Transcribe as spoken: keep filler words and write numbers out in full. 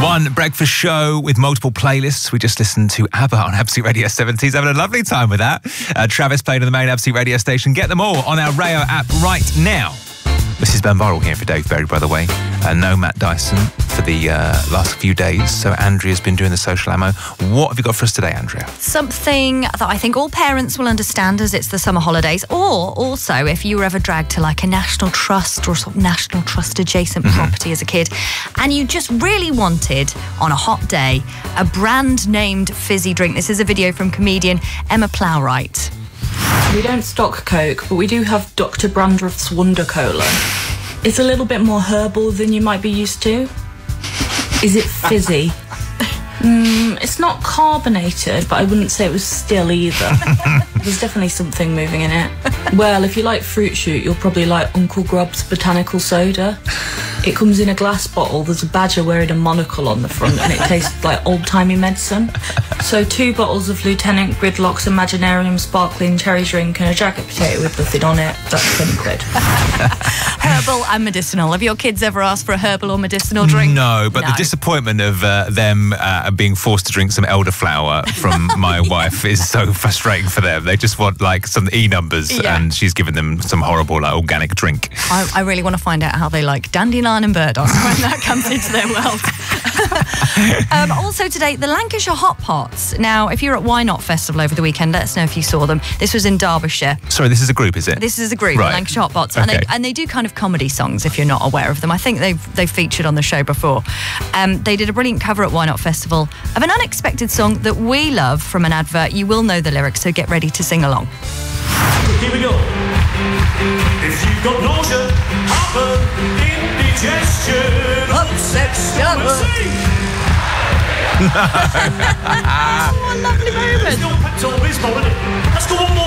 One breakfast show with multiple playlists. We just listened to ABBA on Absolute Radio seventies. Having a lovely time with that. Uh, Travis played on the main Absolute Radio station. Get them all on our Rayo app right now. This is Ben Burrell here for Dave Berry, by the way. Uh, no Matt Dyson for the uh, last few days. So Andrea's been doing the social ammo. What have you got for us today, Andrea? Something that I think all parents will understand as it's the summer holidays. Or also if you were ever dragged to like a National Trust or sort of National Trust adjacent mm-hmm. property as a kid and you just really wanted, on a hot day, a brand named fizzy drink. This is a video from comedian Emma Plowright. We don't stock Coke, but we do have Doctor Brandreth's Wonder Cola. It's a little bit more herbal than you might be used to. Is it fizzy? mm, it's not carbonated, but I wouldn't say it was still either. There's definitely something moving in it. Well, if you like Fruit Shoot, you'll probably like Uncle Grub's Botanical Soda. It comes in a glass bottle. There's a badger wearing a monocle on the front and it tastes like old-timey medicine. So two bottles of Lieutenant Gridlock's Imaginarium sparkling cherry drink and a jacket potato with nothing on it. That's twenty quid. Herbal and medicinal. Have your kids ever asked for a herbal or medicinal drink? No, but no. the disappointment of uh, them uh, being forced to drink some elderflower from my wife is so frustrating for them. They just want like some E numbers yeah. and she's given them some horrible like organic drink. I, I really want to find out how they like dandelion and burdock when that comes into their world. um, also today, the Lancashire Hot Pots. Now, if you're at Why Not Festival over the weekend, let us know if you saw them. This was in Derbyshire. Sorry, this is a group, is it? This is a group, right. the Lancashire Hot Pots. Okay. And, they, and they do kind of comedy songs, if you're not aware of them. I think they've, they've featured on the show before. Um, they did a brilliant cover at Why Not Festival of an unexpected song that we love from an advert. You will know the lyrics, so get ready to sing along. Here we go. If you've got nausea, heartburn, indigestion, upset stomach. Oh, a lovely moment. It's not Pepto-Bismol, is it? Let's go one more.